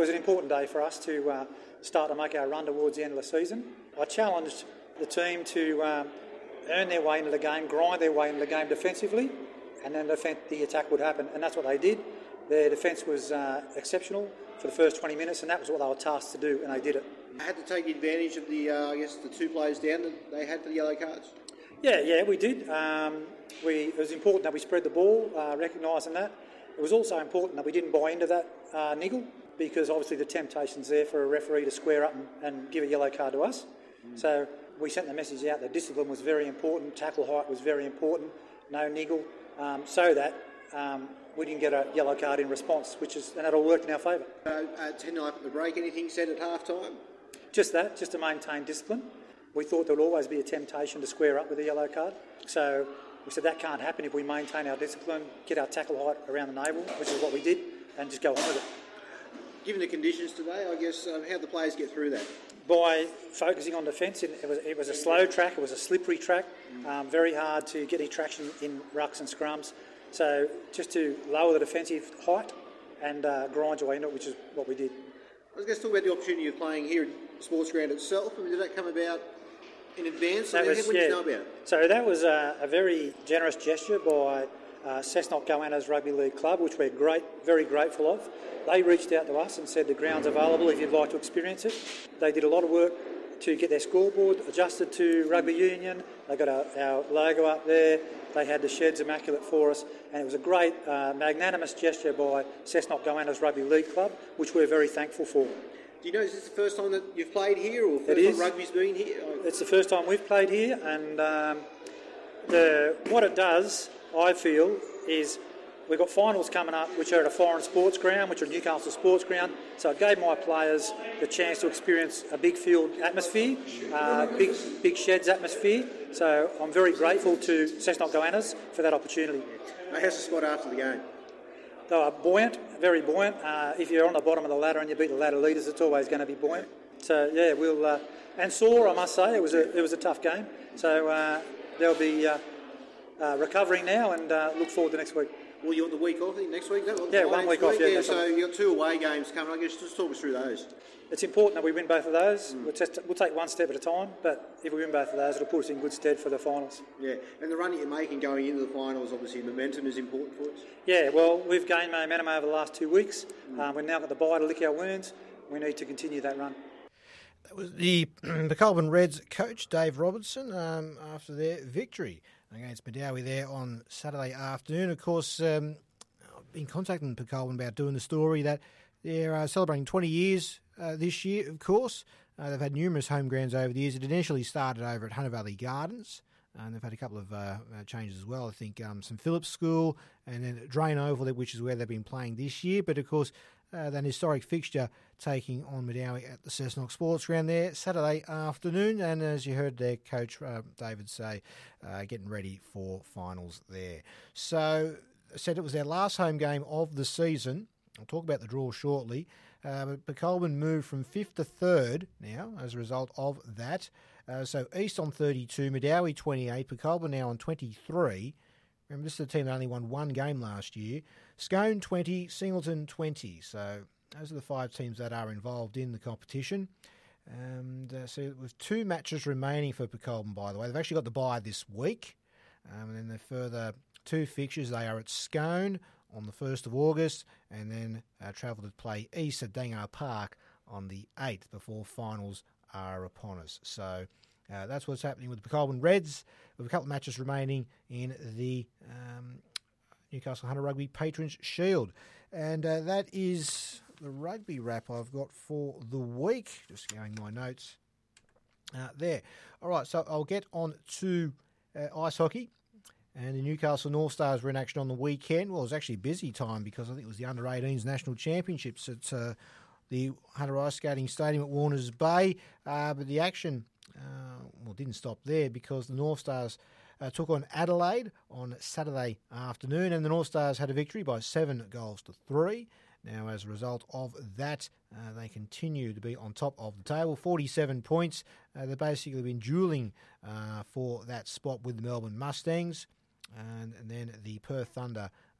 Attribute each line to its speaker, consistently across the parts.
Speaker 1: was an important day for us to start to make our run towards the end of the season. I challenged the team to earn their way into the game, grind their way into the game defensively, and then the attack would happen, and that's what they did. Their defence was exceptional for the first 20 minutes, and that was what they were tasked to do, and they did it.
Speaker 2: Had to take advantage of the two players down that they had for the yellow cards?
Speaker 1: Yeah, we did. It was important that we spread the ball, recognising that. It was also important that we didn't buy into that niggle, because obviously the temptation's there for a referee to square up and give a yellow card to us. So we sent the message out that discipline was very important, tackle height was very important, no niggle, so that we didn't get a yellow card in response, and that all worked in our favour.
Speaker 2: 10-9 at the break, anything said at half-time?
Speaker 1: Just to maintain discipline. We thought there would always be a temptation to square up with a yellow card. So we said that can't happen if we maintain our discipline, get our tackle height around the navel, which is what we did, and just go on with it.
Speaker 2: Given the conditions today, I guess, how the players get through that?
Speaker 1: By focusing on defence. It was a slow track, it was a slippery track, very hard to get any traction in rucks and scrums. So just to lower the defensive height and grind your way into it, which is what we did.
Speaker 2: I was going to talk about the opportunity of playing here at Sports Ground itself. I mean, did that come about in advance? When did you know about it?
Speaker 1: So that was a very generous gesture by Cessnock Goannas Rugby League Club, which we're very grateful of. They reached out to us and said the ground's available if you'd like to experience it. They did a lot of work to get their scoreboard adjusted to rugby union. They got our logo up there. They had the sheds immaculate for us, and it was a great magnanimous gesture by Cessnock Goannas Rugby League Club, which we're very thankful for.
Speaker 2: Do you know, is this the first time that you've played here, or first time rugby's been here?
Speaker 1: It's the first time we've played here, and what it does, I feel, is we've got finals coming up which are at a foreign sports ground, which are Newcastle Sports Ground, so it gave my players the chance to experience a big field atmosphere, big sheds atmosphere, so I'm very grateful to Cessnock Goannas for that opportunity.
Speaker 2: How's the spot after the game?
Speaker 1: They were buoyant, very buoyant. If you're on the bottom of the ladder and you beat the ladder leaders, it's always going to be buoyant. So yeah, we'll and sore, I must say. It was a tough game. So they'll be recovering now and look forward to next week.
Speaker 2: Well, you're the week off next week?
Speaker 1: 1 week off. Yeah.
Speaker 2: So you've got 2 away games coming. I guess just talk us through those.
Speaker 1: It's important that we win both of those. We'll take one step at a time, but if we win both of those, it'll put us in good stead for the finals.
Speaker 2: Yeah, and the run that you're making going into the finals, obviously momentum is important for us.
Speaker 1: Yeah, well, we've gained momentum over the last 2 weeks. We've now got the bye to lick our wounds. We need to continue that run.
Speaker 3: That was the Colburn Reds coach, Dave Robertson, after their victory against Medowie there on Saturday afternoon. Of course, I've been contacting Colburn about doing the story that they're celebrating 20 years this year, of course. They've had numerous home grounds over the years. It initially started over at Hunter Valley Gardens, and they've had a couple of changes as well. I think some Phillips School and then Drain Oval, which is where they've been playing this year. But, of course, that historic fixture taking on Medowie at the Cessnock Sports Ground there Saturday afternoon. And as you heard their coach, David, say, getting ready for finals there. So, I said it was their last home game of the season. I'll talk about the draw shortly. But Colburn moved from 5th to 3rd now as a result of that. So East on 32, Medowie 28, Colburn now on 23. Remember, this is a team that only won 1 game last year. Scone 20, Singleton 20. So those are the 5 teams that are involved in the competition. And so with 2 matches remaining for Colburn, by the way. They've actually got the bye this week. And then the further 2 fixtures, they are at Scone on the 1st of August, and then travel to play East at Dangar Park on the 8th before finals are upon us. So that's what's happening with the Colburn Reds. With a couple of matches remaining in the Newcastle Hunter Rugby Patrons Shield. And that is the rugby wrap I've got for the week. Just going my notes there. All right, so I'll get on to ice hockey. And the Newcastle North Stars were in action on the weekend. Well, it was actually a busy time because I think it was the Under-18s National Championships at the Hunter Ice Skating Stadium at Warners Bay. But the action didn't stop there because the North Stars took on Adelaide on Saturday afternoon, and the North Stars had a victory by 7-3. Now, as a result of that, they continue to be on top of the table, 47 points. They've basically been duelling for that spot with the Melbourne Mustangs. And then the Perth Thunder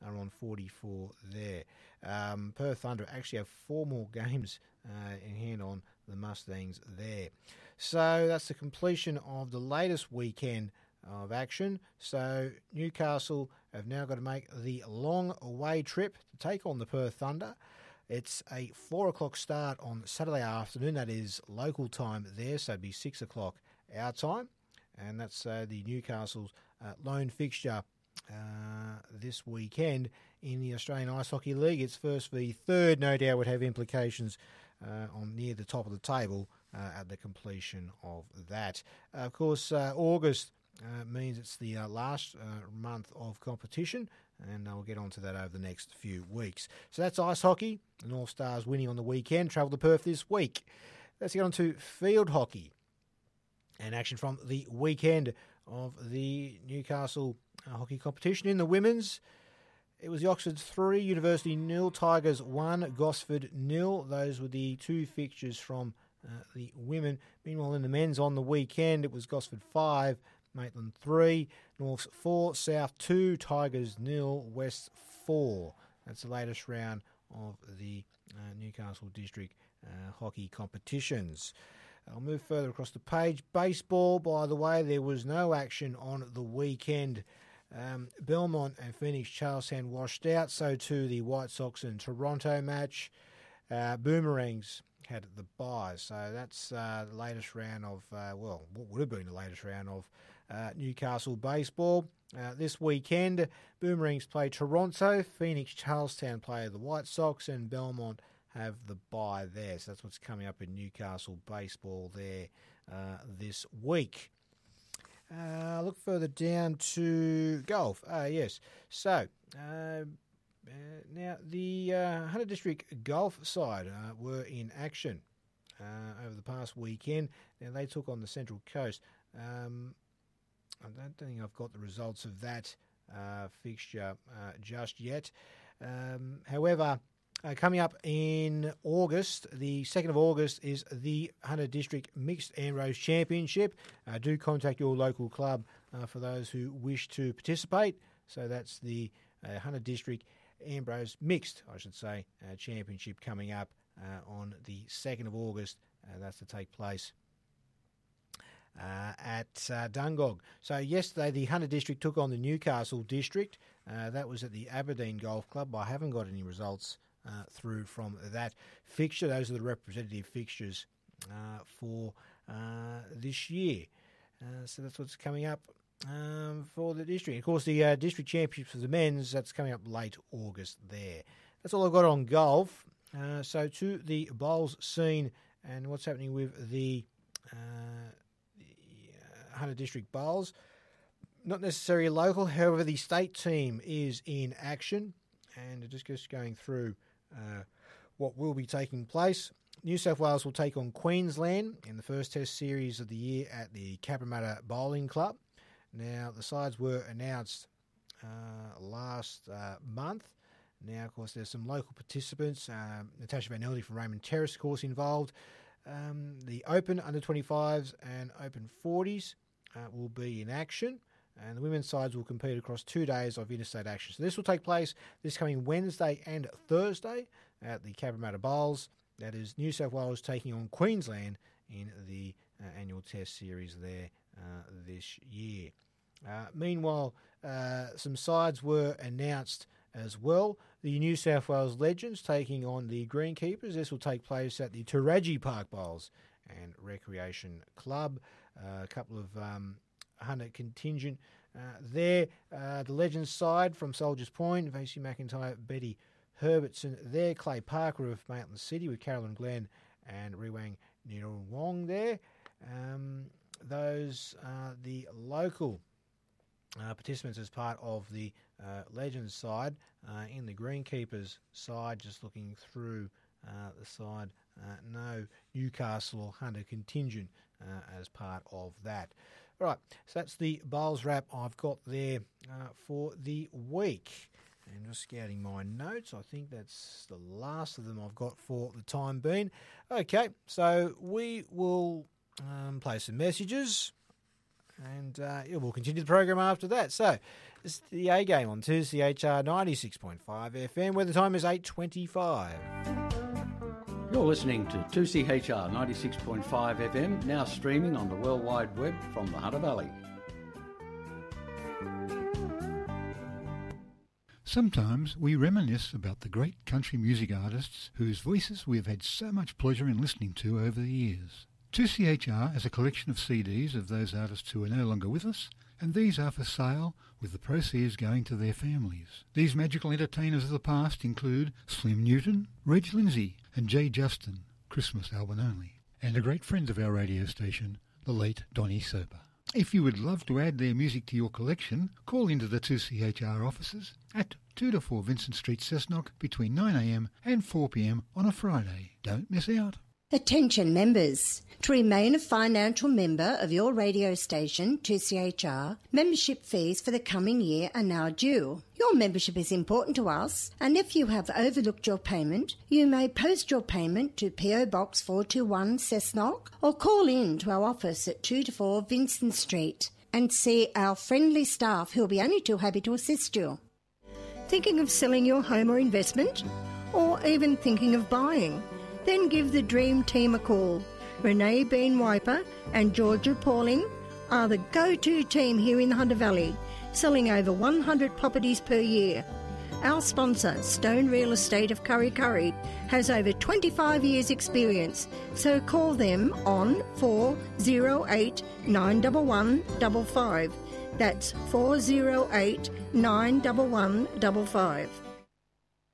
Speaker 3: are on 44 there. Perth Thunder actually have 4 more games in hand on the Mustangs there. So that's the completion of the latest weekend of action. So Newcastle have now got to make the long away trip to take on the Perth Thunder. It's a 4 o'clock start on Saturday afternoon. That is local time there, so it'd be 6 o'clock our time. And that's the Newcastle's lone fixture this weekend in the Australian Ice Hockey League. It's first v third, no doubt would have implications on near the top of the table at the completion of that. Of course, August means it's the last month of competition, and we'll get on to that over the next few weeks. So that's ice hockey. The North Stars winning on the weekend, travel to Perth this week. Let's get on to field hockey and action from the weekend of the Newcastle hockey competition. In the women's, it was the Oxford 3, University 0, Tigers 1, Gosford 0. Those were the 2 fixtures from the women. Meanwhile, in the men's on the weekend, it was Gosford 5, Maitland 3, Norths 4, South 2, Tigers 0, West 4. That's the latest round of the Newcastle District hockey competitions. I'll move further across the page. Baseball, by the way, there was no action on the weekend. Belmont and Phoenix Charlestown washed out, so too the White Sox and Toronto match. Boomerangs had the bye, so that's the latest round of, what would have been the latest round of Newcastle baseball. This weekend, Boomerangs play Toronto, Phoenix Charlestown play the White Sox, and Belmont have the bye there. So that's what's coming up in Newcastle baseball there this week. Look further down to golf. Yes. So now the Hunter District golf side were in action over the past weekend. Now they took on the Central Coast. I don't think I've got the results of that fixture just yet. However, coming up in August, the 2nd of August, is the Hunter District Mixed Ambrose Championship. Do contact your local club for those who wish to participate. So that's the Hunter District Ambrose Mixed, Championship coming up on the 2nd of August. That's to take place at Dungog. So yesterday, the Hunter District took on the Newcastle District. That was at the Aberdeen Golf Club. I haven't got any results through from that fixture. Those are the representative fixtures for this year. So that's what's coming up for the district. Of course, the district championship for the men's, that's coming up late August there. That's all I've got on golf. So to the bowls scene and what's happening with the Hunter District bowls. Not necessarily local, however, the state team is in action, and just going through what will be taking place. New South Wales will take on Queensland in the first test series of the year at the Cabramatta Bowling Club. Now, the sides were announced last month. Now, of course, there's some local participants. Natasha Van Eldy from Raymond Terrace, of course, involved. The Open Under-25s and Open 40s will be in action, and the women's sides will compete across 2 days of interstate action. So this will take place this coming Wednesday and Thursday at the Cabramatta Bowls. That is New South Wales taking on Queensland in the annual test series there this year. Meanwhile, some sides were announced as well. The New South Wales Legends taking on the Greenkeepers. This will take place at the Taraji Park Bowls and Recreation Club. A couple of Hunter contingent there. The Legends side from Soldiers Point, Vasey McIntyre, Betty Herbertson there. Clay Parker of Maitland City with Carolyn Glenn and Riwang Nirwong there. Those are the local participants as part of the Legends side. In the Greenkeepers side, just looking through the side, no Newcastle or Hunter contingent as part of that. All right, so that's the bowls wrap I've got there for the week. And just scouting my notes, I think that's the last of them I've got for the time being. Okay, so we will play some messages. And we'll continue the program after that. So, this is the A Game on 2CHR 96.5 FM, where the time is 8:25.
Speaker 4: You're listening to 2CHR 96.5 FM, now streaming on the World Wide Web from the Hunter Valley.
Speaker 5: Sometimes we reminisce about the great country music artists whose voices we have had so much pleasure in listening to over the years. 2CHR has a collection of CDs of those artists who are no longer with us, and these are for sale, with the proceeds going to their families. These magical entertainers of the past include Slim Newton, Reg Lindsay and Jay Justin, Christmas album only, and a great friend of our radio station, the late Donny Soper. If you would love to add their music to your collection, call into the 2CHR offices at 2 to 4 Vincent Street, Cessnock, between 9am and 4pm on a Friday. Don't miss out.
Speaker 6: Attention members. To remain a financial member of your radio station, 2CHR, membership fees for the coming year are now due. Your membership is important to us, and if you have overlooked your payment, you may post your payment to PO Box 421 Cessnock or call in to our office at 2 to 4 Vincent Street and see our friendly staff who will be only too happy to assist you. Thinking of selling your home or investment? Or even thinking of buying? Then give the Dream Team a call. Renee Bean Wiper and Georgia Pauling are the go-to team here in the Hunter Valley, selling over 100 properties per year. Our sponsor, Stone Real Estate of Kurri Kurri, has over 25 years' experience, so call them on 408 911 55. That's 408 911 55.